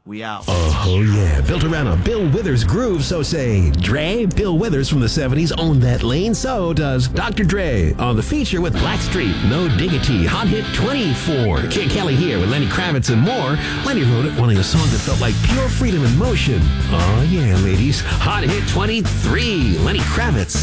We out. Oh, yeah. Built around a Bill Withers groove, so say Dre. Bill Withers from the 70s owned that lane, so does Dr. Dre on the feature with Blackstreet, No Diggity, Hot Hit 24. Kid Kelly here with Lenny Kravitz and more. Lenny wrote it, wanting a song that felt like pure freedom in motion. Oh, yeah, ladies. Hot Hit 23, Lenny Kravitz.